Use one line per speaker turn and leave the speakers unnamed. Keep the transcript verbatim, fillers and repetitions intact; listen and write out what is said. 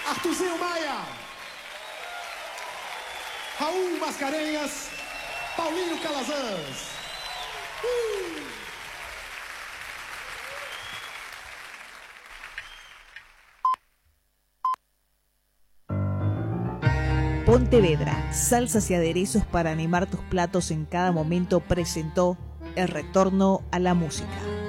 Artuzinho Maia, Raul Mascarenhas, Paulinho Calazans. Uh!
Pontevedra, salsas y aderezos para animar tus platos en cada momento, presentó El Retorno a la Música.